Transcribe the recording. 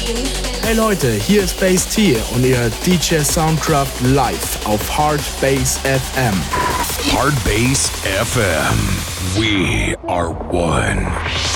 Hey Leute, hier ist Bass T und ihr hört DJ Soundcraft live auf Hard Bass FM. Hard Bass FM. We are one.